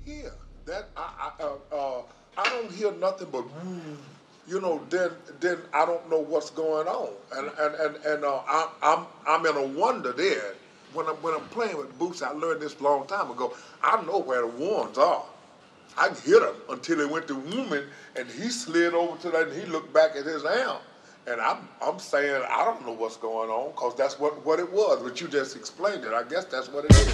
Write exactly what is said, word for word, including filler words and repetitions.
hear. That I I, uh, uh, I don't hear nothing but "Woo," you know. Then then I don't know what's going on, and and and, and uh, I, I'm I'm in a wonder there. When I'm when I'm playing with boots, I learned this a long time ago. I know where the ones are. I can hit him until he went to woman, and he slid over to that, and he looked back at his amp. And I'm I'm saying I don't know what's going on because that's what, what it was. But you just explained it. I guess that's what it is.